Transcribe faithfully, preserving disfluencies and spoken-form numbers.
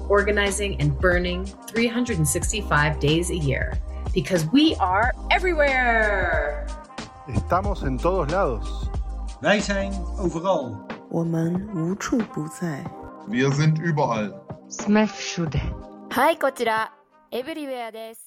organizing, and burning three hundred sixty-five days a year. Because we are everywhere! Estamos en todos lados. Wij zijn overal. 我们无处不在。 Wir sind überall. Smash Shude. はい、こちら、エブリウェアです。